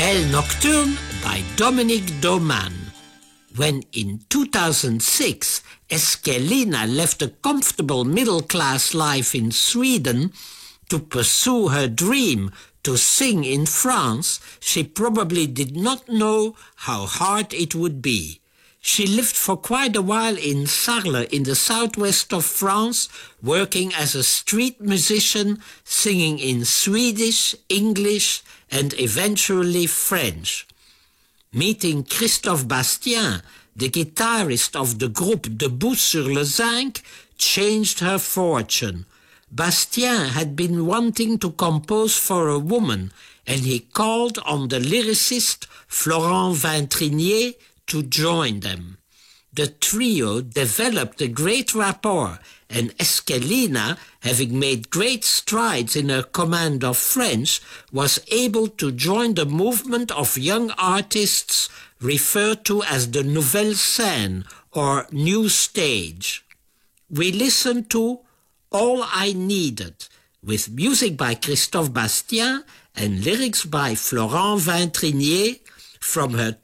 Belle Nocturne by Dominique Doman. When in 2006 Eskelina left a comfortable middle-class life in Sweden to pursue her dream to sing in France, she probably did not know how hard it would be. She lived for quite a while in Sarle in the southwest of France, working as a street musician, singing in Swedish, English, and eventually French. Meeting Christophe Bastien, the guitarist of the group Debout sur le Zinc, changed her fortune. Bastien had been wanting to compose for a woman, and he called on the lyricist Florent Vintrinier to join them. The trio developed a great rapport, and Eskelina, having made great strides in her command of French, was able to join the movement of young artists referred to as the Nouvelle Scène, or New Stage. We listened to All I Needed, with music by Christophe Bastien and lyrics by Florent Vintrinier from her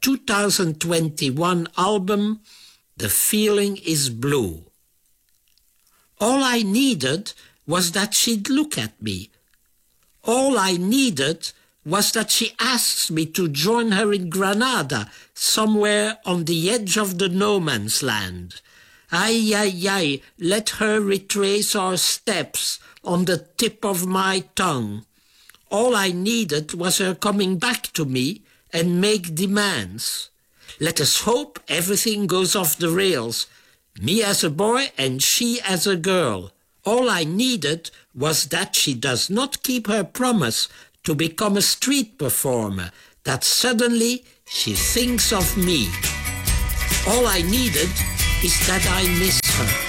2021 album, The Feeling is Blue. All I needed was that she'd look at me. All I needed was that she asks me to join her in Granada, somewhere on the edge of the no-man's land. Ay, ay, ay, let her retrace our steps on the tip of my tongue. All I needed was her coming back to me and make demands. Let us hope everything goes off the rails, me as a boy and she as a girl. All I needed was that she does not keep her promise to become a street performer, that suddenly she thinks of me. All I needed is that I miss her.